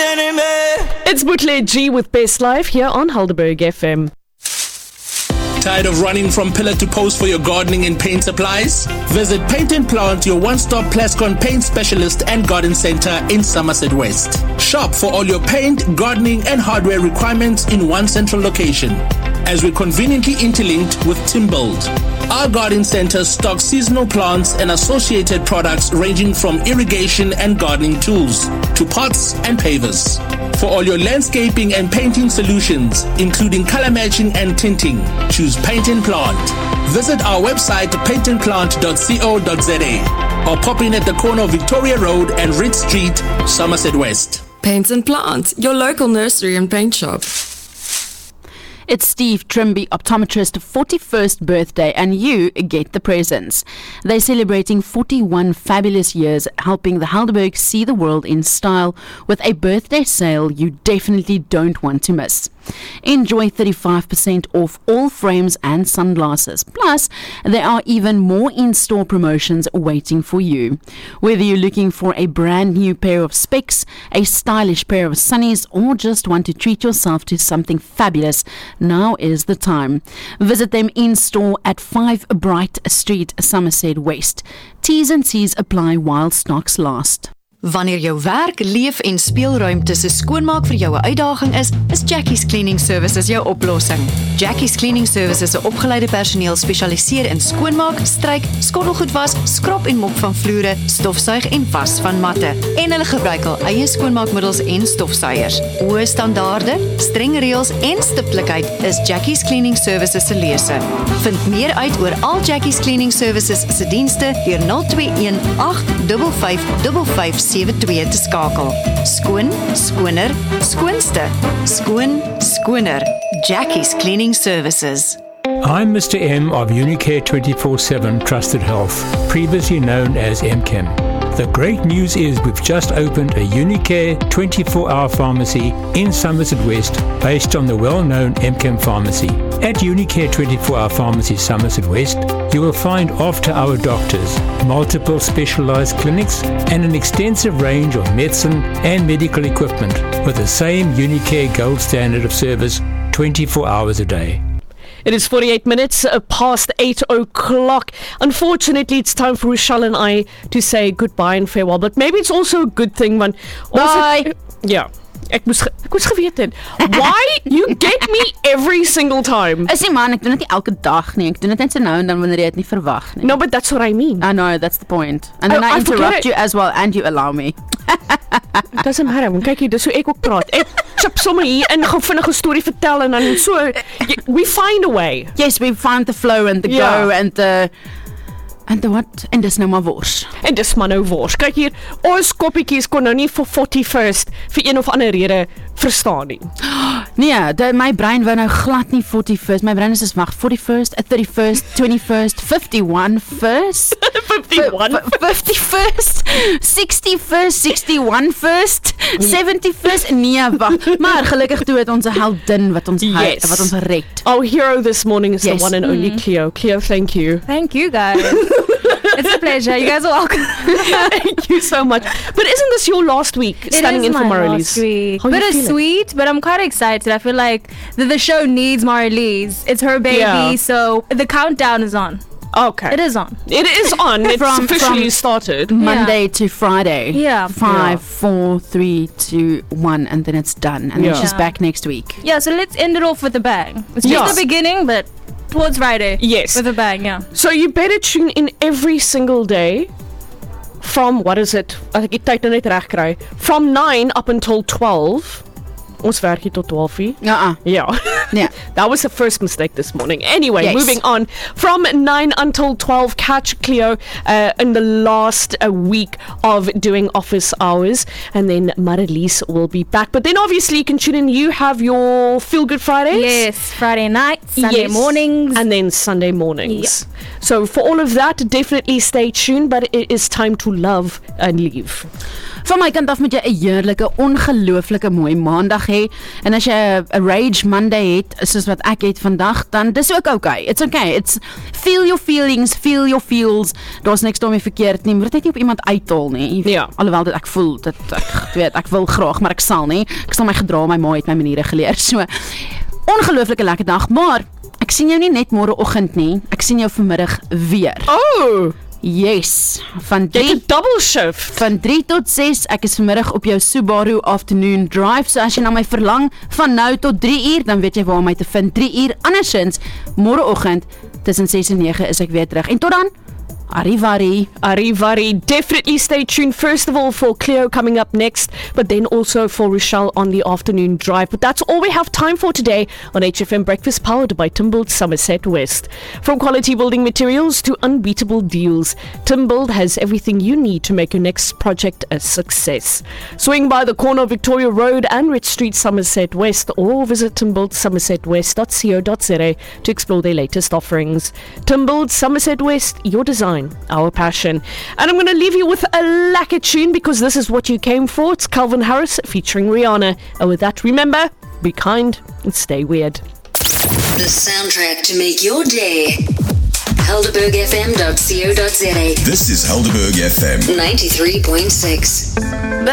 enemy. It's Bootleg G with Best Life here on Helderberg FM. Tired of running from pillar to post for your gardening and paint supplies? Visit Paint and Plant, your one-stop Plascon paint specialist and garden center in Somerset West. Shop for all your paint, gardening and hardware requirements in one central location, as we're conveniently interlinked with Timbuild. Our garden center stocks seasonal plants and associated products ranging from irrigation and gardening tools to pots and pavers. For all your landscaping and painting solutions, including color matching and tinting, choose Paint and Plant. Visit our website paintandplant.co.za or pop in at the corner of Victoria Road and Ridge Street, Somerset West. Paint and Plant, your local nursery and paint shop. It's Steve Trimby, optometrist's 41st birthday, and you get the presents. They're celebrating 41 fabulous years, helping the Helderberg see the world in style with a birthday sale you definitely don't want to miss. Enjoy 35% off all frames and sunglasses. Plus, there are even more in-store promotions waiting for you. Whether you're looking for a brand new pair of specs, a stylish pair of sunnies, or just want to treat yourself to something fabulous, now is the time. Visit them in-store at 5 Bright Street, Somerset West. T's and C's apply while stocks last. Wanneer jou werk, leef en speelruimte se skoonmaak vir jou 'n uitdaging is Jackie's Cleaning Services jou oplossing. Jackie's Cleaning Services se opgeleide personeel spesialiseer in skoonmaak, stryk, skottelgoedwas, skrap en mop van vloere, stofsuig en was van matte. En hulle gebruik al eie skoonmaakmiddels en stofsuiers. Hoë standaarde, streng reëls en stiptelikheid is Jackie's Cleaning Services se lese. Vind meer uit oor al Jackie's Cleaning Services se dienste deur 021 855 72 te skakel. Skoon, skoner, skoonste. Skoon, skoner. Jackie's Cleaning Services. I'm Mr. M of Unicare 24/7 Trusted Health, previously known as MChem. The great news is we've just opened a Unicare 24-hour pharmacy in Somerset West based on the well-known MChem pharmacy. At Unicare 24-hour pharmacy Somerset West, you will find after-hour doctors, multiple specialized clinics, and an extensive range of medicine and medical equipment with the same Unicare gold standard of service 24 hours a day. It is 48 minutes past 8 o'clock. Unfortunately, it's time for Rochelle and I to say goodbye and farewell. But maybe it's also a good thing, man. Bye! Yeah. Ek moes geweet het. Why you get me every single time? Is nie man, ek doen dit nie elke dag nie. Ek doen dit net so nou en dan wanneer jy dit nie verwag nie. No, but that's what I mean. I know, that's the point. And then I interrupt you as well and you allow me. It doesn't matter, want kyk hier, dis hoe ek ook praat. Ek chip sommer hier in, gou vinnig 'n storie vertel en dan so, we find a way. Yes, we find the flow and the go and the what? En dis nou maar wors. En dis maar nou wors. Kyk hier, ons koppietjies kon nou nie vir 41st vir een of ander rede verstaan nie. Nee, my brein wou nou glad nie 41st. My brein is wag, 41st, 31st, 21st, 51st, 51st, 61st, 61st, 71st. Nee, wag. Maar gelukkig toe het ons 'n heldin wat ons wat ons red. Our hero this morning is the one and only Cleo. Cleo, thank you. Thank you guys. It's a pleasure. You guys are welcome. Thank you so much. But isn't this your last week standing in for Marlies? Bittersweet, but I'm quite excited. I feel like the show needs Marlies. It's her baby, so the countdown is on. Okay. It is on. It is on. It's officially started. Monday to Friday. Yeah. 5, 4, 3, 2, 1, and then it's done. And then she's back next week. Yeah, so let's end it off with a bang. It's just the beginning, but towards Friday. Yes. With a bang, yeah. So you better tune in every single day from, what is it? Ek het tyd nou net reg kry. From 9 up until 12. Ons werk hier tot 12 uur. Yeah. Yeah. That was the first mistake this morning. Anyway, moving on. From 9 until 12, catch Cleo in the last week of doing office hours. And then Marlies will be back. But then obviously you can tune in. You have your Feel Good Fridays. Yes, Friday nights, Sunday mornings. And then Sunday mornings. So for all of that, definitely stay tuned. But it is time to love and leave. Van my kant af moet jy 'n heerlike, ongelooflike mooi maandag hê. En as jy 'n rage Monday het, soos wat ek het vandag, dan dis ook okay. It's okay. It's feel your feelings, feel your feels. Daar's niks daarmee verkeerd nie. Moet net nie op iemand uithaal nie. Ja. Alhoewel dit ek voel dat ek wil graag, maar ek sal nie. Ek sal my gedra, my ma het my maniere geleer. So ongelooflike lekker dag, maar ek sien jou nie net môreoggend nie. Ek sien jou vanmiddag weer. Oh! Yes, van Jy het 'n double shift. Van 3 tot 6, ek is vanmiddag op jou Subaru Afternoon Drive, so as jy na my verlang van nou tot 3 uur, dan weet jy waar om my te vind, 3 uur, andersins, môreoggend, tussen 6 en 9 is ek weer terug, en tot dan, Arrivari. Definitely stay tuned, first of all, for Cleo coming up next, but then also for Rochelle on the afternoon drive. But that's all we have time for today on HFM Breakfast, powered by Timbuld Somerset West. From quality building materials to unbeatable deals, Timbuld has everything you need to make your next project a success. Swing by the corner of Victoria Road and Rich Street, Somerset West, or visit timbuldssomersetwest.co.za to explore their latest offerings. Timbuld Somerset West, your design, our passion. And I'm going to leave you with a lacquer tune because this is what you came for. It's Calvin Harris featuring Rihanna. And with that, remember, be kind and stay weird. The soundtrack to make your day. HelderbergFM.co.za. This is Helderberg FM 93.6.